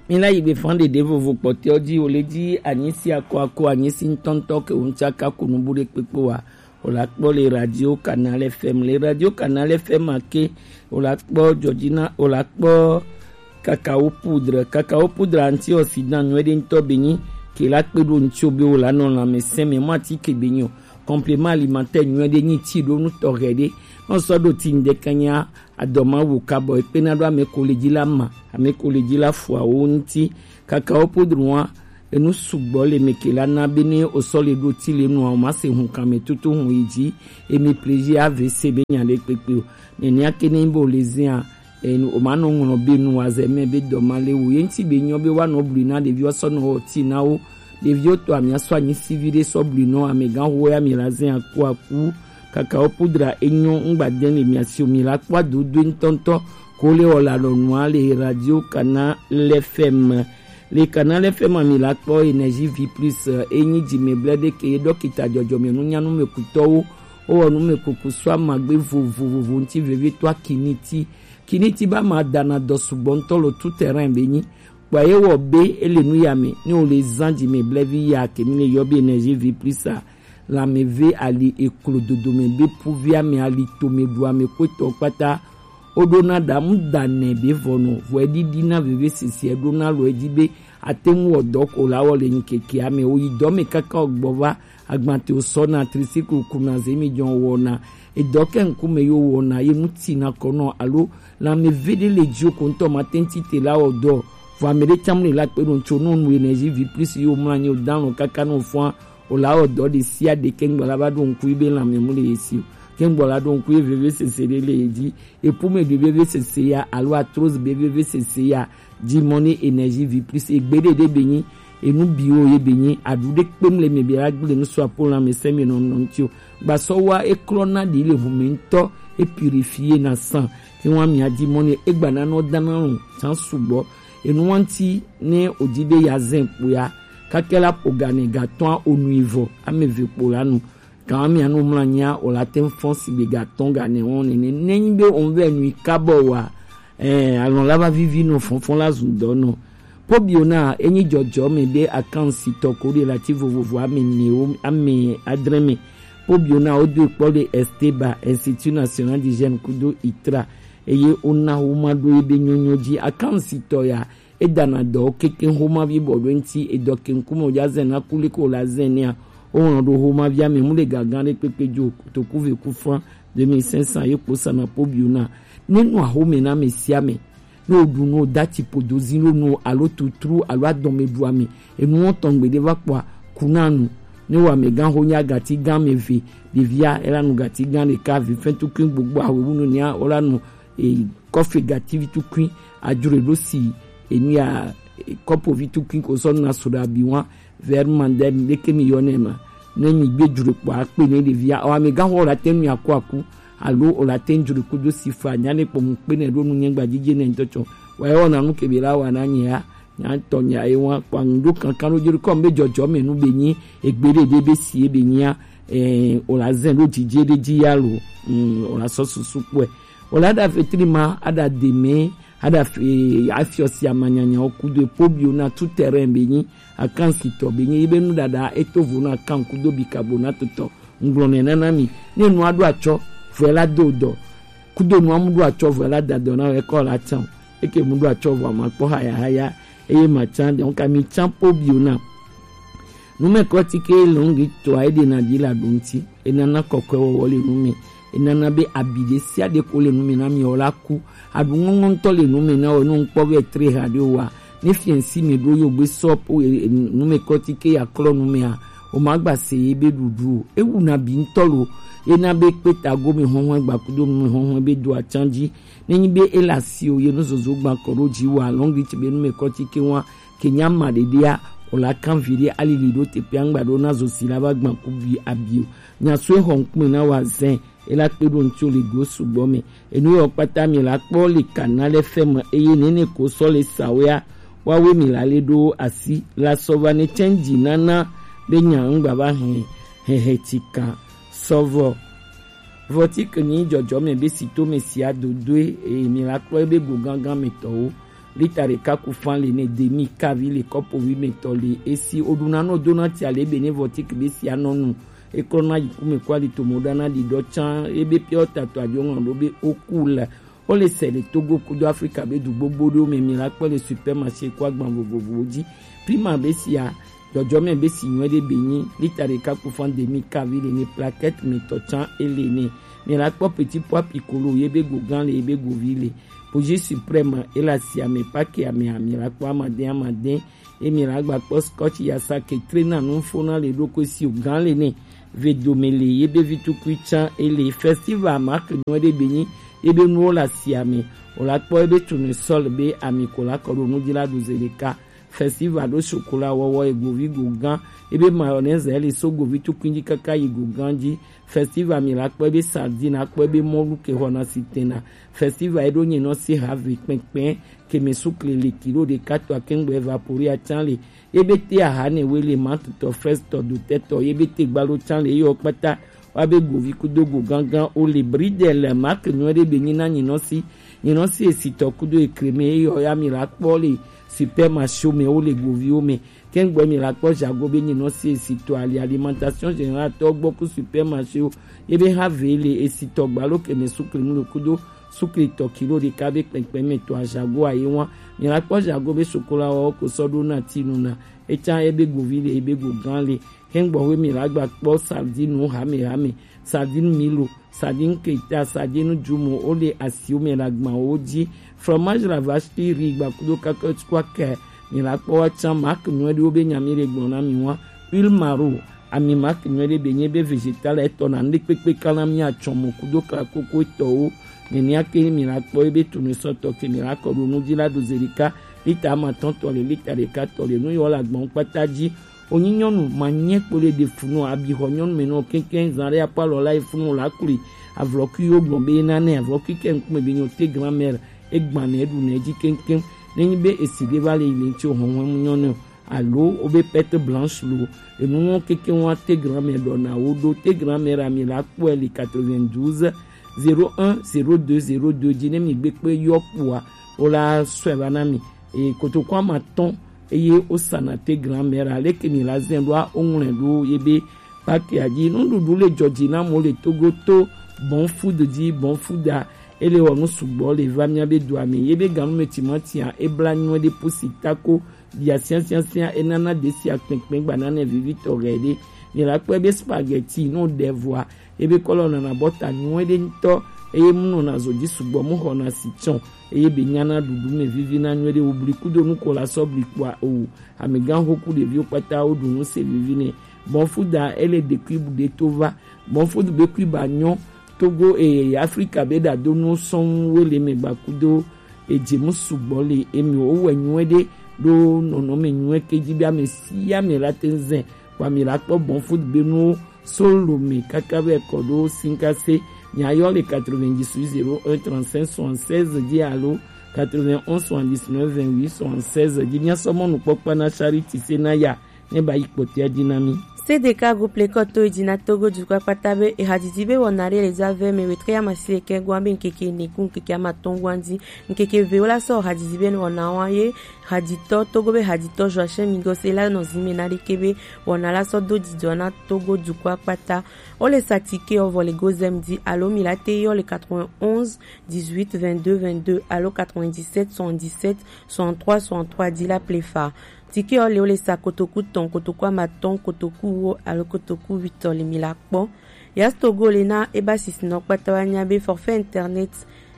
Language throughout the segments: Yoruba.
Mila yibe fande devo vo pote oji oleji anyisi ako anyisi ntonto ke unchaka kunubure pepoa. Olakpo le radio Canal FM. Le radio Canal FM ake olakpo Georgina olakpo cacao poudre antioxydant nwede nto beni ke lakpe do ntiobe ola non la meseme mati ke benyo complément alimentaire nwede ni ti do nu torede on so do ti ndekanya adoma wo kabo epena do amekoleji la fwa onti cacao poudre wa enu sugbo le mekela na beni o sole do ti le nu ma se hun kan me tutu hun yiji emi plaisir AVC benya le pepe nenia kene mbo lezia enu o manu ngono benu azeme be domale wo yenti be nyobe wa no blina de vio so no ti na o de vio to amia so anyi civile so blino amegan wo ya milazin aku cacao poudre enyo ngbaden le miasio mila kwa do ntonto ko le ola lo noa le radio Canal FM. Le Canal FM amila po Énergie Vie Plus enyi jimeble de ke dokita jojo me nunya nu me kuto o nu me kokuswa magbe vovovo nti veve to kiniti ba ma dana do sugbonto lo tout terrain beni kwa ye wo be elenu ya me ni o le zanji me blevi ya ke mi le yobi Énergie Vie Plus la me ve ali eklododo me be pouvia me ali to me doa me ko pata odona damu dane be vono wedi dina veve sisi edona lo ejibe atemu odoko lawo le nkeke ame oyi do me kaka ogbova agbante osona tricycle kuna zemi jon wona edoke nkume yo wona ye muti na kono alo la me vede le dio konto matenti te la odo vo amere chamle la pe don chono nu Énergie Vie Plus yo mlanyo dan kaka no fo o la odo de sia de kengbola ba don kuibe la me mule yesi kengbola don kuibe veve sese le eji e pour me de veve sese ya alo atros veve sese ya di money Énergie Vie Plus e gbede de benyi enu bio ye benyi adude kpemle me bi agbele no so apola me semi no ntio gba so wa e krona di le humento e purifier na sang ti wan mi adi money e gba na no danarun san subo enu wanti ne odibe ya zenpo ya kakela pogane gaton onuivo ameve polanu kan mi anu mlanya o la ten fonsi be gaton gane on ne nenbe on ve nu kabo wa alon lava vivi no fonfon la zudono pobiona enyi jojo me be akansi toko relative vovo ame adreme pobiona odo pole Esteba Institut National d'Hygiène kudo itra eye ona homa do ebe nyonyoji akansi to ya edana do keke homa bi bodo nti edoke nkumo ja zena kuliko la zenia on do homa via me mule gagan pepe jo to kuve kufran 2500 ye posa na pobiona nenu ahome na mesiame no du no dati podozino no alo tutru alo adome duami enu otongbe de vakwa kunanu ni wa megan honya gati gan meve devia era no gati gan le ka vi fentu kin gbogbo awunu ni ola no coffee gati vitu kin ajure lo si eni a kopo vitu kin ko so na soda biwa ver mandem de kemi yonema nemi gbejure po ape ni devia o megan ho la tenu akwaku alo o la tenjure kudo sifa nyane po mpe ne do nu nyengba jije ne ntocho wa yo na nu kebira wa na nya nya tonya e won pa ndo kankan lo jiri ko mbe jojo me nu benyi egbere de be si e benya o la zen lo jije de jiyalo o la so susupu e o la da fetrima ada deme ada afiosi amanyanya okudo pobio na tout terrain benyi akansi to benyi ibe nu dada etovu na kan kudo bicarbonato to nglone nanami ne nu adu acho vela dodo kudo nu amudu acho vela dado na e ko la tan eke mudu acho vo ma po haya eye ma chan donc ami champo biona nu me ko tike longi to aide na dila donti enana kokwe wole nu me enana be abide si ade ko le nu me na mi olaku adu ngongon to le nu me na o nu npo be 3 radio wa ne fiensi me do yo gbe sop nu me ko tike ya klo nu me a o magba se ebe dudu ewu na bi ntolo ena be peta go mi honhon gba kudo mi honhon be do achanji nenyi be elasi o ye no zozo gba koroji wa long reach be nu me ko tike wa kenya madedia o la kan viri alili do te piangba do na zo silaba gba ku bi abio nya so honkun na wa zen ela pe do nti o le go subo me enu yo pata mi la po le Canal FM eye nene ko so le sawea wa we mi la le do asi la sovane change nana be nya ngba ba tika sovo voti que ni jojo me be sito me sia do dwe e mi la ko be go gangan me to litare kakufan le ne demi kavi le kopo vi metoli esi odunano donati ale benevotik besi anonu ekrona yikume kwali tomodana di dochan ebe piota to adionga lobe okula ole sele Togo kudo Afrika be du bobodo me miracle le supermarché kwa gbanvovoji prima besia jojome besi nwede beni litare kakufan demi kavi le ne plaquette metochan elene miracle petit pois piccolo yebe gogan le yebe govile Projet suprême et la siame pas qui a mis à miracle amadin et miracle scotch yasa que traîna non fona les locaux si au grand l'année vedomele yebe vitu kuichan et les festivals marque noir de béni et de nous la siame on la poebe tournesol be amikola korono dila dozeleka festival do chocolat wawa egovi gogan ebe mayonnaise ele so govi tu kwindi kaka igoganji festival miracle be sardine akpebe molu ke hona sitena festival edo nyino si have pekpen ke mesukle le kilo de 4 à 15 évaporé a chanle ebe te ahane wele mante to fresh to do teto ebe te gbalo chanle yo pata wabe govi kudo gogangan o le bridel marque noire benina nyino si esito kudo ekreme yo ya miracle le supermarché mais o le govio mais ken gbo miracle jagobe nyino si esito alimentation générale to beaucoup supermarché ebe have le esito gbalo ke mesukle mu kudo sukli to kilo de kabe pekpeme to ajago ayewa miracle jagobe chocolat o ko sodona tinuna echa ebe govile ebe goganle kengbo we miracle po sardine hame sardine milo sardine keita sardine jumo ole asio miragma oji fromage la vache rigba kudo kakotwa ke miracle wa chan marque nwede obe nyamire gbona miwa huile maro ami marque nwede benyebe végétal etona ndekpekpe kana mi achomo kudo kakoko to nenia ke miracle ebe tunu soto ke miracle no dila dozerika lita matonto le lita de 4 le no yo la gbon pataji onyinyonu manye pole de funo abi honyon meno kenken zare apalo la funo la kuri avloku yo gbombe na ne avloku ken kuma be nyote grand-mère egbane edu neji kenken nenyi be eside vale ile nti ohonwe munyono alo obe pete blanche lo enu kenken wa te grand-mère dona odo te grand-mère ami la kweli 92 01 02 02 dine mi gbepe yopwa ola swebanami e kotokwa maton eye osanate grand-mère aleke mi la zendwa onrendu yebe paki aji nundudu le Georgina mo le Togo to bon food di bon fooda ele onu sugbo le vamia be duami yebe ganu metimantia eblanyo de pusitako dia science enana desi akpenkpen banana vivito rede ni la kwebe spaghetti no devoir ebe kolona na bota nwede nto eye muno na zoji sugbo mu hona sichon eye benyana dudu me vivi na nwede oblikudo nu kola soblikwa o amegan hoku de vieux pata odu nu se vivi ne bon fooda ele de kuibu de tova bon food be kuiba nyon Togo et Africa beda dono son wele me bakudo e jemu sugbo le emi o wenwede do nono me nwe keji bia me sia me latenzen kwa miracle bon food be no solo me kakabe kodo sinkase nyayo le 98 01 35 76 di allo 91 79 28 76 di nya somo no pokpa na charity senaya ne ba ipote dinami CDK groupe lekoto edina Togo du kwa patabe e hadidibe wonare les ave me wetre ya masile ke gwambe nkeke neku nkeke ya matongwandi nkeke veola so hadidibe wona waye hadito Togo be hadito Joachim Migosela no zimenali kebe wonala so do didona Togo du kwa pata ole satike o vole gozemdi allo milate yo le 91 18 22 22 allo 97 117 63 63 di la plefa tiki ole ole sa kotoku ton kotoku maton kotoku wo alo kotoku 8 ole milakpo yas Togo lena eba sisino kwatawanya be forfait internet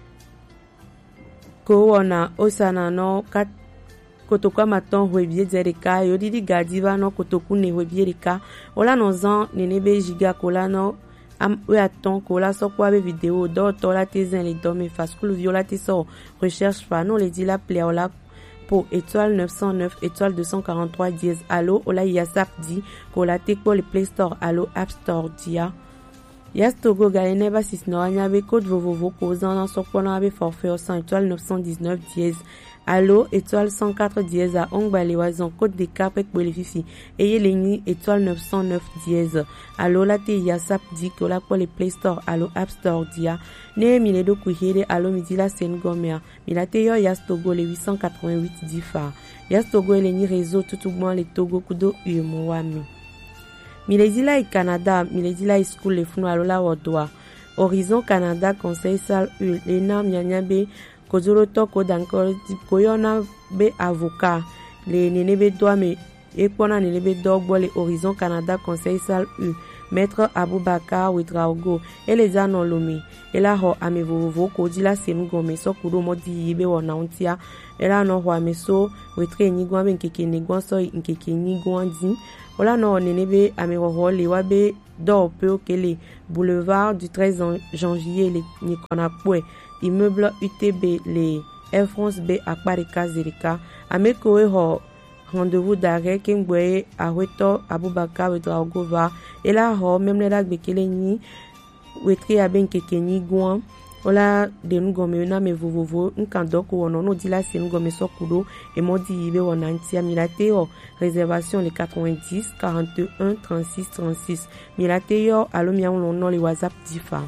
ko wona osana no kat kotoku maton hwebie zereka yodidi gadiva no kotoku ne hwebie reka ola no zan nenebe giga kola no we attend kola so kwa be vidéo do to la tezen les domme faskulu viola te so recherche fa no le dit la pleola pour étoile 909 étoile 243 dièse allo ola yasap di kola te pour le Play Store allo App Store dia yas Togo galene ba sisno anya be code vovovo ko zan so kola be forfait au 100 étoile 919 dièse Allo étoile 104 dièse à Ongba Leoison Côte des Carpes pour les fifi et les lignes étoile 909 dièse. Allo la te ya sap dit que la pour les Play Store allo App Store dia ne miledo kuhede allo midi la Sengomea milate yo ya Togo le 888 difa ya Togo les ni réseau tout bon les Togo kudo umoami milezila et Canada milezila school les funu allo la wodwa Horizon Canada Conseil Sal Lena Mianyabe Kozoro Toko Dankor Koyona be avocat les nenebe doa me ekwana nenebe dogbo les Horizon Canada Conseil Sal Maître Aboubakar Ouedraogo et les anolomi et la ho amevovo ko di la semgome so kudo modi yibe wona untia et la no ho ameso wetre ni gwa ben keke ni gwa so nkeke ni gwa di ola no nenebe amewo le wabe do pe okele boulevard du 13 janvier le ni konapwe immeuble UTB les Air France B à Parika Zerika ameko ho rendez-vous d'arrêt Kengwe Aweto Aboubakar Ouedraogo va et la ho même les lag bekele ni wetri aben keke ni gwa ola de ngome na me vovovo nkandoko wono no dila se ngome sokudo et modi yibe wona ntia milate yo réservation les 90 41 36 36 milate yo alo miawo no le WhatsApp difa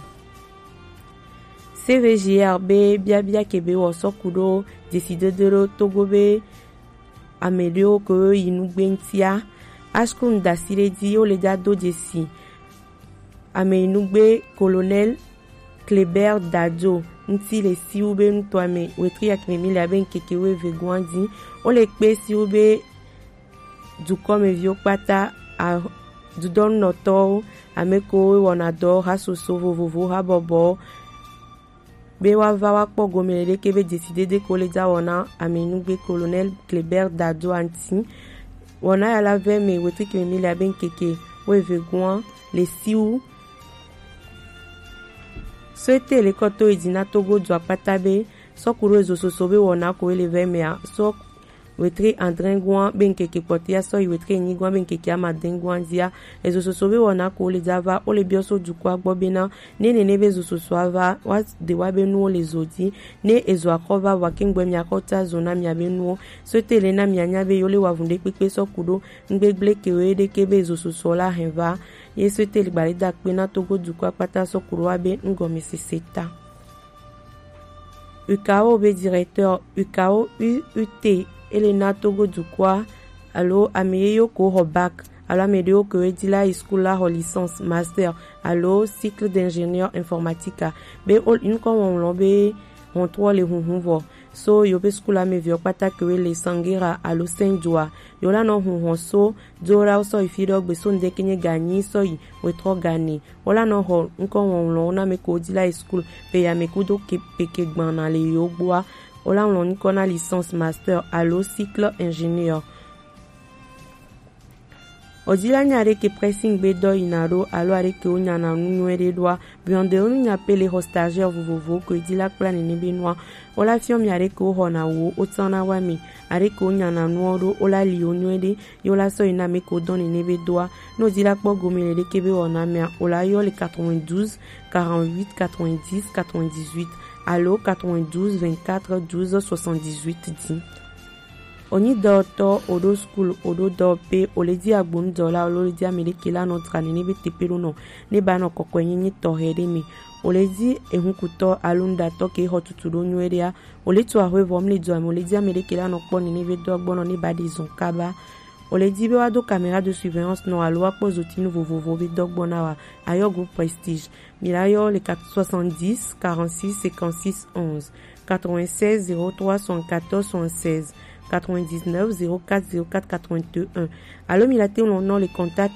CVGRB biabia kebe wo sokudo décide de Togobe amelio que inugbentia ashkun dasire di o le dado desi amenugbe colonel Kleber Dadjo nti le siube ntwame wetri akmemi la ben kekewe vegwandi o le kpe siube du comme vio pata a du don noto ameko wonado hasoso vovovo habobo be wa va wa kpo gomele kebe décider de koleja wona amenugbe colonel Kleber Dadjo anti wona ya la ve me wetri akmemi la ben keke we vegwan le siu Souhaité les koto edina Togo doit patabe so kuro ezososobe wona ko eleve mea so wetri andrengwan benkeke potia so wetri nyigwan benkeke amadengwan dia ezososobe wona ko le java o le bioso dukwa gbobena ne nebe ezososoava wa de wabenu le zodi ne ezo akova wa kengwe miakota zona miabenu souhaité le na mianyabe yole wavunde pepe so kudo ngbegble kewe de kebe ezososola henva et souhaité le balida pena Togo du kwa pata so kuroabe ngome seseta UKO be directeur UKO UT Elena Togo du kwa allo ameyo ko hobak allo ameyo ko edila school la licence master allo cycle d'ingénieur informatique be all in ko on lombe on trois les hunhuvo so yobe skula me vio pata kwe le sangira alo senjua yola no hun so dora so ifido gbe so ndekenye gani so yi wetro gani ola no ho nko won lo na me ko di la school pe ya me kudo ke peke gban na le yogboa ola won nko na licence master alo cycle ingénieur Odila nyare ke pressing bedo inaro alo are ke onyana nuere doa bionde onu nyapele hostageur vovovo ko dila plan ni benwa ola fiom nyare ko hona wo otana wami are ke onyana nuoro ola lionwede yola so ina me ko doni nebe doa no dila po gomele de kebe ona me ola yo le 92 48 90 98 alo 92 24 12 78 10 Oni doto odo school odo dope oledi agbon dola oledi amerike la notre ne be tepelo no ne ba no kokwenyi ni tohere mi oledi ehunkuto alunda toke hotutudo nweria oletu ahwe vomle do oledi amerike la no poni ne be do agbono ne ba dizon kaba oledi be wado caméra de surveillance no alo pozoti nouveau vovo be dogbona wa ayo groupe prestige milayo le 470 46 56 11 96 03 74 76 99 04 04 81. Alors, il a été le nom, le contact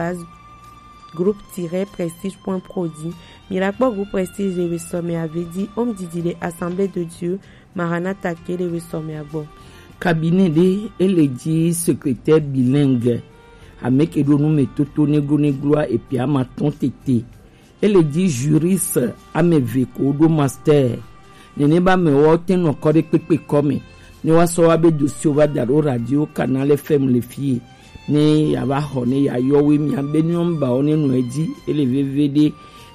@groupe-prestige.prodi. Miracle groupe prestige et sommet avait dit, homme dit assemblée de Dieu, Maranatha Kele et sommet à bon. Cabinet de Eledi, secrétaire bilingue. Avec Edonou Metoto Negro et puis à ma tontété. Eledi juriste à mes véhicules do master. Nene ba me wote no kore pepe comme. Ni waso wabe dossier wa daro radio canal FM le fie ni yaba hone ya yowe mi ambe nyomba one no eji ele VVD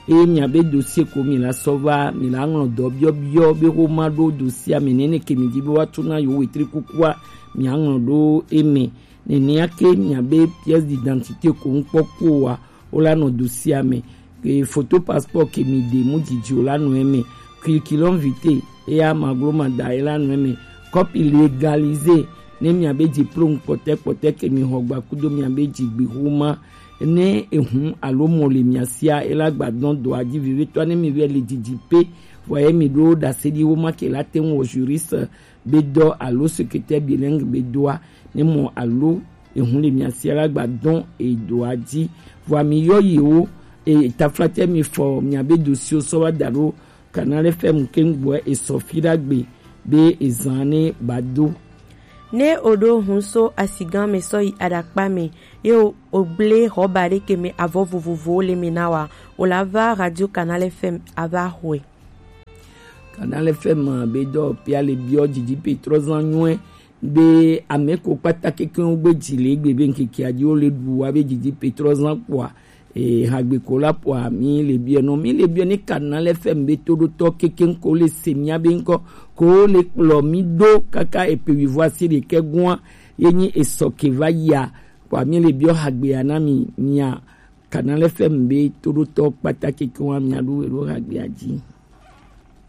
e miabe dossier ko mi la sova mi la nglo do bio be ho ma do dossier menene ke mi dibe watuna yo wetri kukwa mi nglo do eme neni ake miabe pièce d'identité ko npoko wa ola no dossier me ke photo passeport ke mi de mu didi ola no eme curriculum vitae e a magloma da ela no eme copie légalisée ne miabe diplôme pote ke mi hogba kudo miabe jigbi huma ne ehun alomo le miasia elagbadon do adi vive to ne mi ve le didipe voye mi do da sedi huma ke la ten wo juriste bedo alo secrétaire bilingue bedoa ne mo alo ehun le miasia elagbadon e do adi vo mi yoyo e taflate mi fo miabe dossier so wa daro Canal FM kengbo e sofira gbe be ezane bado ne odo hunso asigan me so adakpa me yo oble robare ke me avo vovovo le minawa olava radio Canal FM ava hwe Canal FM be do pia le bio didi Petros anwe be ameko patake ke ogbe jile gbe be nkiki adi o le duwa be didi Petros anwa e hagbe kola po mi le bien ni Canal FM be todo to keken ko le semia be nko ko le plo mi do kaka et puis voici les kegwa yeni esoke va ya po mi le bio hagbe anami nya Canal FM be todo to pataki ko mi adu ero hagbe aji